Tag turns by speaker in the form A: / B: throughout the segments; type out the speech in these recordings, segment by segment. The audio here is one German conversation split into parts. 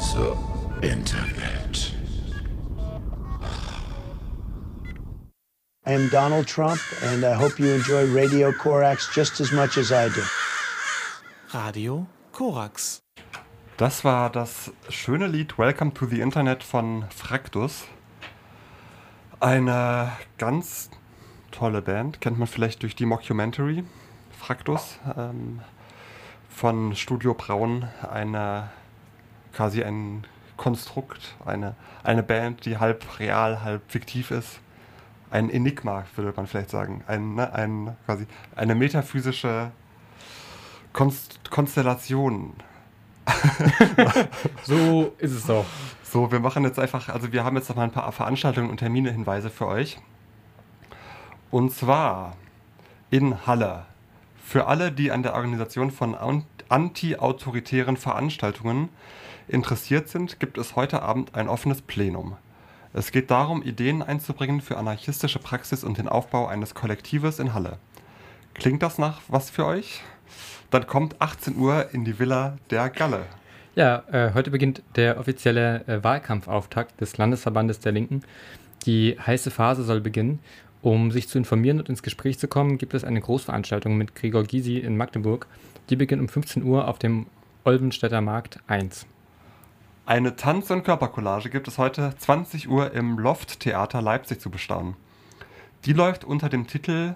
A: The Internet.
B: I am Donald Trump, and I hope you enjoy Radio Korax just as much as I do.
C: Radio Korax.
D: Das war das schöne Lied Welcome to the Internet von Fraktus. Eine ganz tolle Band, kennt man vielleicht durch die Mockumentary Fraktus von Studio Braun, quasi ein Konstrukt, eine Band, die halb real, halb fiktiv ist. Ein Enigma, würde man vielleicht sagen. Quasi eine metaphysische Konstellation.
E: So ist es doch.
D: So, wir machen jetzt einfach, also wir haben jetzt noch mal ein paar Veranstaltungen und Termine-Hinweise für euch. Und zwar in Halle. Für alle, die an der Organisation von anti-autoritären Veranstaltungen interessiert sind, gibt es heute Abend ein offenes Plenum. Es geht darum, Ideen einzubringen für anarchistische Praxis und den Aufbau eines Kollektives in Halle. Klingt das nach was für euch? Dann kommt 18 Uhr in die Villa der Galle.
E: Ja, heute beginnt der offizielle Wahlkampfauftakt des Landesverbandes der Linken. Die heiße Phase soll beginnen. Um sich zu informieren und ins Gespräch zu kommen, gibt es eine Großveranstaltung mit Gregor Gysi in Magdeburg. Die beginnt um 15 Uhr auf dem Olvenstädter Markt 1.
D: Eine Tanz- und Körpercollage gibt es heute 20 Uhr im Loft-Theater Leipzig zu bestaunen. Die läuft unter dem Titel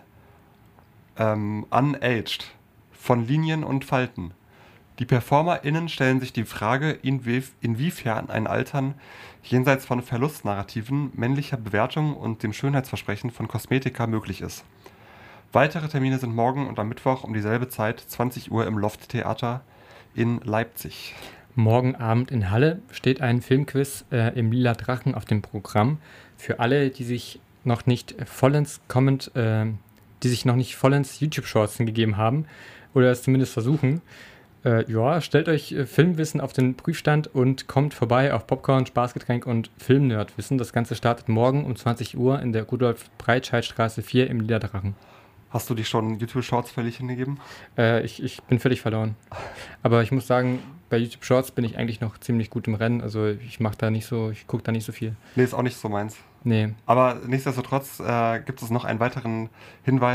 D: Unaged von Linien und Falten. Die PerformerInnen stellen sich die Frage, inwiefern ein Altern jenseits von Verlustnarrativen, männlicher Bewertung und dem Schönheitsversprechen von Kosmetika möglich ist. Weitere Termine sind morgen und am Mittwoch um dieselbe Zeit, 20 Uhr im Loft-Theater in Leipzig.
E: Morgen Abend in Halle steht ein Filmquiz im Lila Drachen auf dem Programm. Für alle, die sich noch nicht vollends YouTube-Shorts gegeben haben oder es zumindest versuchen. Stellt euch Filmwissen auf den Prüfstand und kommt vorbei auf Popcorn, Spaßgetränk und Filmnerdwissen. Das Ganze startet morgen um 20 Uhr in der Rudolf-Breitscheid-Straße 4 im Lila Drachen.
D: Hast du dich schon YouTube-Shorts völlig hingegeben?
E: Ich bin völlig verloren. Aber ich muss sagen, bei YouTube-Shorts bin ich eigentlich noch ziemlich gut im Rennen. Also ich gucke da nicht so viel.
D: Nee, ist auch nicht so meins.
E: Nee.
D: Aber nichtsdestotrotz gibt es noch einen weiteren Hinweis.